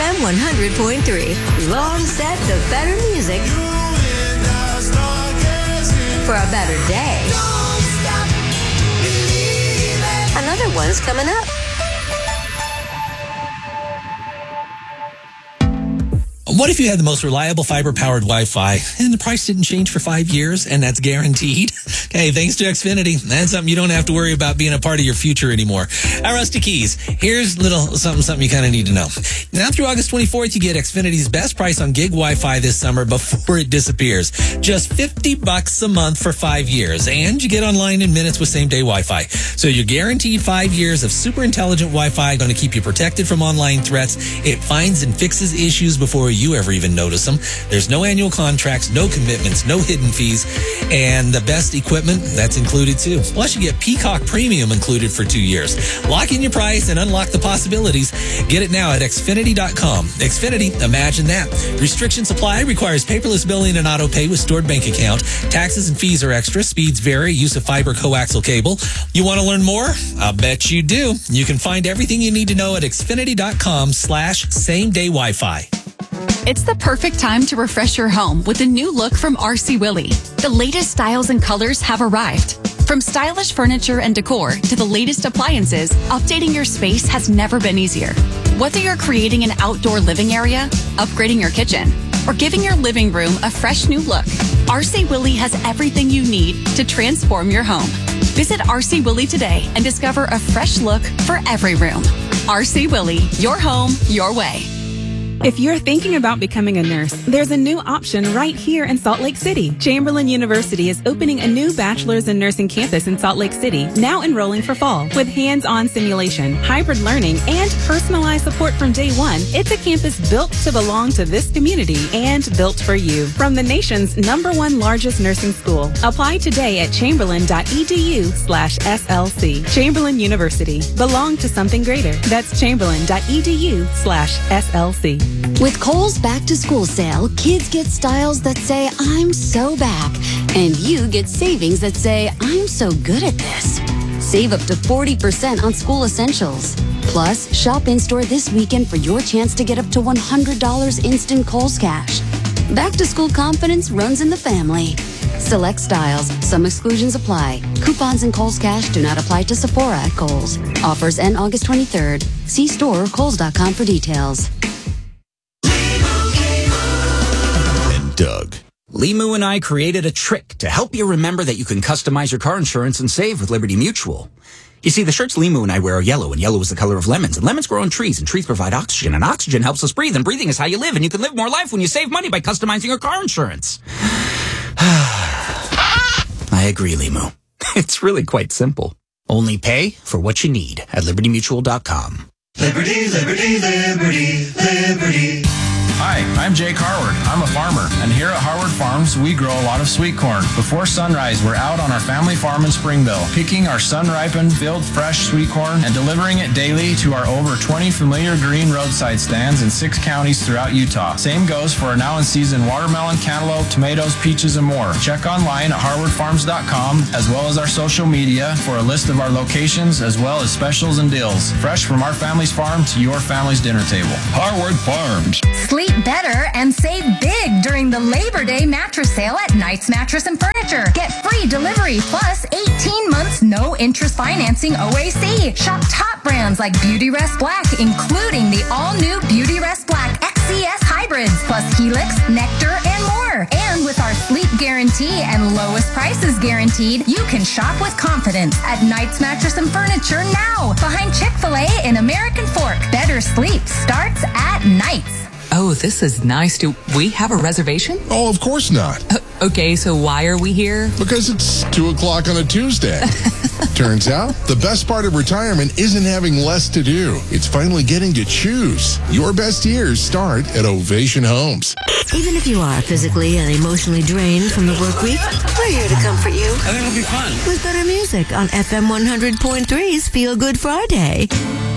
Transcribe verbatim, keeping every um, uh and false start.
M one hundred point three. Long sets of better music for a better day. Another one's coming up. What if you had the most reliable fiber-powered Wi-Fi and the price didn't change for five years and that's guaranteed? Okay, thanks to Xfinity, that's something you don't have to worry about being a part of your future anymore. I'm Rusty Keys. Here's little something something you kind of need to know. Now through August twenty-fourth, you get Xfinity's best price on gig Wi-Fi this summer before it disappears. Just fifty bucks a month for five years. And you get online in minutes with same-day Wi-Fi. So you're guaranteed five years of super intelligent Wi-Fi, going to keep you protected from online threats. It finds and fixes issues before you you ever even notice them. There's no annual contracts, no commitments, no hidden fees, and the best equipment, that's included too. Plus, you get Peacock Premium included for two years. Lock in your price and unlock the possibilities. Get it now at Xfinity dot com. Xfinity, imagine that. Restrictions apply, requires paperless billing and auto pay with stored bank account. Taxes and fees are extra. Speeds vary. Use of fiber coaxial cable. You want to learn more? I'll bet you do. You can find everything you need to know at Xfinity dot com slash same day Wi-Fi. It's the perfect time to refresh your home with a new look from R C Willey. The latest styles and colors have arrived. From stylish furniture and decor to the latest appliances, updating your space has never been easier. Whether you're creating an outdoor living area, upgrading your kitchen, or giving your living room a fresh new look, R C Willey has everything you need to transform your home. Visit R C Willey today and discover a fresh look for every room. R C Willey, your home, your way. If you're thinking about becoming a nurse, there's a new option right here in Salt Lake City. Chamberlain University is opening a new bachelor's in nursing campus in Salt Lake City, now enrolling for fall. With hands-on simulation, hybrid learning, and personalized support from day one, it's a campus built to belong to this community and built for you. From the nation's number one largest nursing school. Apply today at chamberlain.edu slash SLC. Chamberlain University. Belong to something greater. That's chamberlain.edu slash SLC. With Kohl's Back to School sale, kids get styles that say, I'm so back. And you get savings that say, I'm so good at this. Save up to forty percent on school essentials. Plus, shop in-store this weekend for your chance to get up to one hundred dollars instant Kohl's cash. Back to school confidence runs in the family. Select styles. Some exclusions apply. Coupons and Kohl's cash do not apply to Sephora at Kohl's. Offers end August twenty-third. See store or kohls dot com for details. Doug. Limu and I created a trick to help you remember that you can customize your car insurance and save with Liberty Mutual. You see, the shirts Limu and I wear are yellow, and yellow is the color of lemons, and lemons grow on trees, and trees provide oxygen, and oxygen helps us breathe, and breathing is how you live, and you can live more life when you save money by customizing your car insurance. I agree, Limu. It's really quite simple. Only pay for what you need at liberty mutual dot com. Liberty, liberty, liberty, liberty. Hi, I'm Jake Harward. I'm a farmer, and here at Harward Farms, we grow a lot of sweet corn. Before sunrise, we're out on our family farm in Springville, picking our sun-ripened, filled fresh sweet corn and delivering it daily to our over twenty familiar green roadside stands in six counties throughout Utah. Same goes for our now-in-season watermelon, cantaloupe, tomatoes, peaches, and more. Check online at harward farms dot com, as well as our social media, for a list of our locations, as well as specials and deals. Fresh from our family's farm to your family's dinner table. Harward Farms. Sleep better and save big during the Labor Day mattress sale at Knight's Mattress and Furniture. Get free delivery plus eighteen months no interest financing O A C. Shop top brands like Beautyrest Black, including the all-new Beautyrest Black X C S hybrids, plus Helix, Nectar, and more. And with our sleep guarantee and lowest prices guaranteed, you can shop with confidence at Knight's Mattress and Furniture now, behind Chick-fil-A in American Fork. Better sleep starts at Knight's. Oh, this is nice. Do we have a reservation? Oh, of course not. Uh, okay, so why are we here? Because it's two o'clock on a Tuesday. Turns out, the best part of retirement isn't having less to do. It's finally getting to choose. Your best years start at Ovation Homes. Even if you are physically and emotionally drained from the work week, we're here to comfort you. I think it'll be fun. With better music on F M one hundred point three's Feel Good Friday.